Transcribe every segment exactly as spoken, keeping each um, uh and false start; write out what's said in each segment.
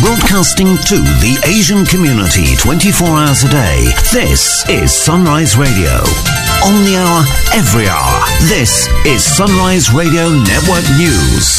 Broadcasting to the Asian community twenty-four hours a day. This is Sunrise Radio. On the hour, every hour. This is Sunrise Radio Network News.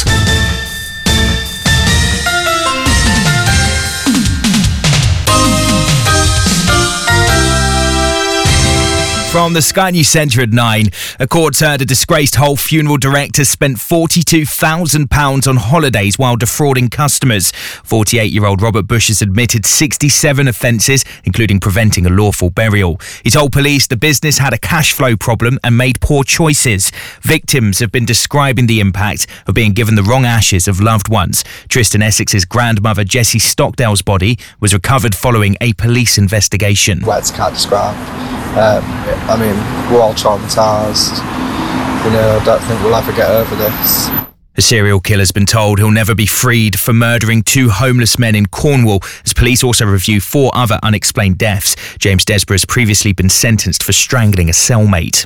From the Sky News Centre at nine, a court heard a disgraced Hull funeral director spent forty-two thousand pounds on holidays while defrauding customers. forty-eight-year-old Robert Bush has admitted sixty-seven offences, including preventing a lawful burial. He told police the business had a cash flow problem and made poor choices. Victims have been describing the impact of being given the wrong ashes of loved ones. Tristan Essex's grandmother Jessie Stockdale's body was recovered following a police investigation. Words can't describe. Um, I mean, we're all traumatised. You know, I don't think we'll ever get over this. The serial killer's been told he'll never be freed for murdering two homeless men in Cornwall, as police also review four other unexplained deaths. James Desborough has previously been sentenced for strangling a cellmate.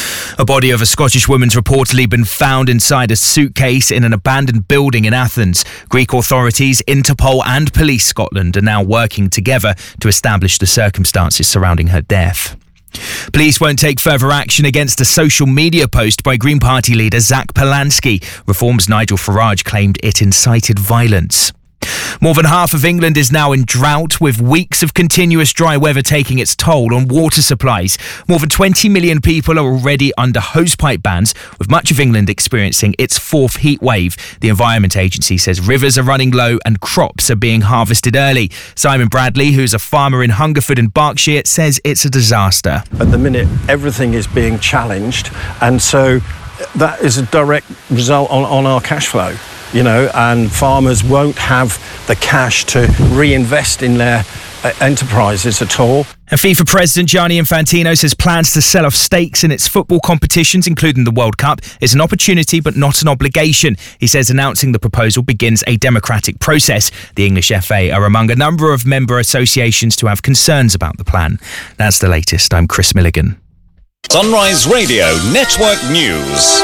A body of a Scottish woman's reportedly been found inside a suitcase in an abandoned building in Athens. Greek authorities, Interpol and Police Scotland are now working together to establish the circumstances surrounding her death. Police won't take further action against a social media post by Green Party leader Zach Polanski. Reform's Nigel Farage claimed it incited violence. More than half of England is now in drought, with weeks of continuous dry weather taking its toll on water supplies. More than twenty million people are already under hosepipe bans, with much of England experiencing its fourth heat wave. The Environment Agency says rivers are running low and crops are being harvested early. Simon Bradley, who's a farmer in Hungerford in Berkshire, says it's a disaster. At the minute, everything is being challenged, and so that is a direct result on, on our cash flow. You know, and farmers won't have the cash to reinvest in their uh, enterprises at all. And FIFA President Gianni Infantino says plans to sell off stakes in its football competitions, including the World Cup, is an opportunity but not an obligation. He says announcing the proposal begins a democratic process. The English F A are among a number of member associations to have concerns about the plan. That's the latest. I'm Chris Milligan. Sunrise Radio Network News.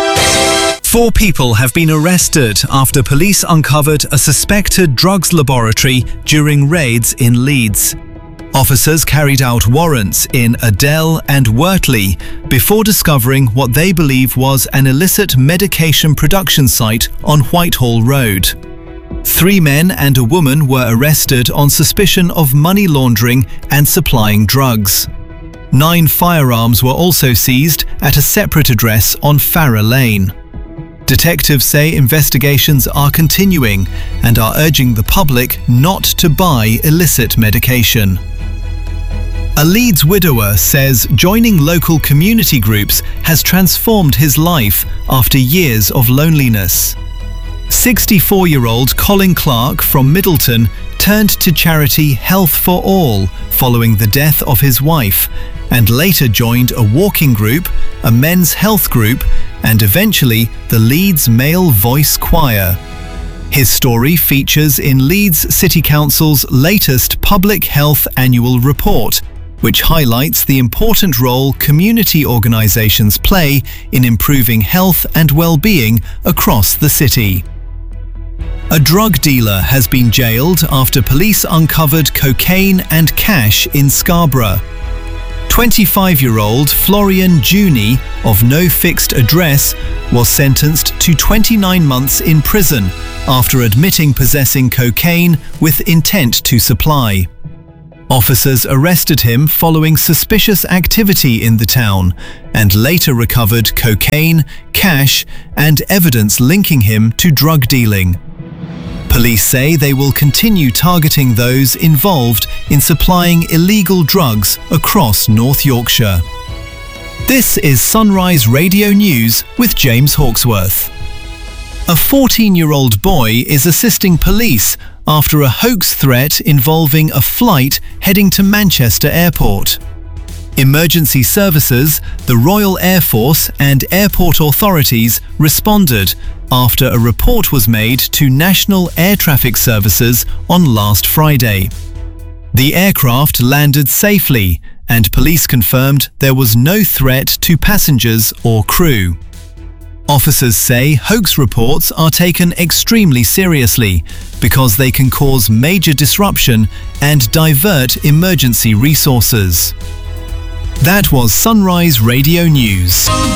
Four people have been arrested after police uncovered a suspected drugs laboratory during raids in Leeds. Officers carried out warrants in Adel and Wortley before discovering what they believe was an illicit medication production site on Whitehall Road. Three men and a woman were arrested on suspicion of money laundering and supplying drugs. Nine firearms were also seized at a separate address on Farrer Lane. Detectives say investigations are continuing and are urging the public not to buy illicit medication. A Leeds widower says joining local community groups has transformed his life after years of loneliness. sixty-four-year-old Colin Clark from Middleton turned to charity Health for All following the death of his wife, and later joined a walking group, a men's health group, and eventually the Leeds Male Voice Choir. His story features in Leeds City Council's latest Public Health Annual Report, which highlights the important role community organisations play in improving health and well-being across the city. A drug dealer has been jailed after police uncovered cocaine and cash in Scarborough. twenty-five-year-old Florian Juni, of no fixed address, was sentenced to twenty-nine months in prison after admitting possessing cocaine with intent to supply. Officers arrested him following suspicious activity in the town and later recovered cocaine, cash, and evidence linking him to drug dealing. Police say they will continue targeting those involved in supplying illegal drugs across North Yorkshire. This is Sunrise Radio News with James Hawksworth. A fourteen-year-old boy is assisting police after a hoax threat involving a flight heading to Manchester Airport. Emergency services, the Royal Air Force and airport authorities responded after a report was made to National Air Traffic Services on last Friday. The aircraft landed safely and police confirmed there was no threat to passengers or crew. Officers say hoax reports are taken extremely seriously because they can cause major disruption and divert emergency resources. That was Sunrise Radio News.